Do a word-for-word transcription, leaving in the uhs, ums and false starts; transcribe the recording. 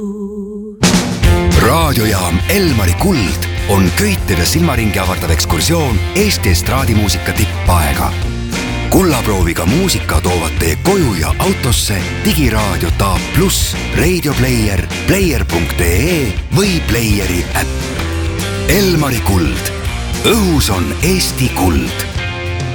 Raadiojaam Elmari Kuld on köitede silmaringi avardav ekskursioon Eesti estraadimuusika tippaega. Kullaprooviga muusika toovad teie koju ja autosse digiraadio Taab Plus, Radio Player, player punkt ee või Playeri äpp. Elmari Kuld. Õhus on Eesti kuld.